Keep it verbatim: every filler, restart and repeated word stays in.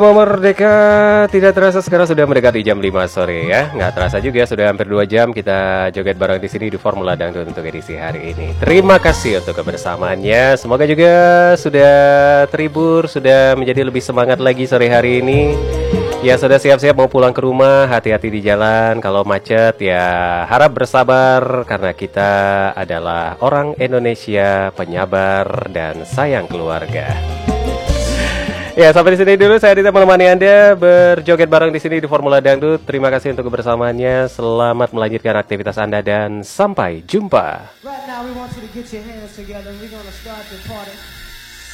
Merdeka tidak terasa sekarang sudah mendekati jam lima sore ya. Nggak terasa juga sudah hampir dua jam kita joget bareng di sini di Formula Dangdut untuk edisi hari ini. Terima kasih untuk kebersamaannya. Semoga juga sudah terhibur, sudah menjadi lebih semangat lagi sore hari ini. Ya sudah siap-siap mau pulang ke rumah, hati-hati di jalan. Kalau macet ya harap bersabar karena kita adalah orang Indonesia penyabar dan sayang keluarga. Ya, sampai di sini dulu saya Dita menemani Anda berjoget bareng di sini di Formula Dangdut. Terima kasih untuk kebersamaannya. Selamat melanjutkan aktivitas Anda dan sampai jumpa. Right now we want you to get your hands together. We're gonna start the party.